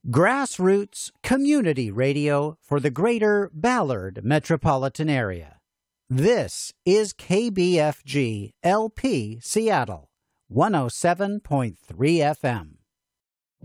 Grassroots community radio for the greater Ballard metropolitan area. This is KBFG LP Seattle, 107.3 FM.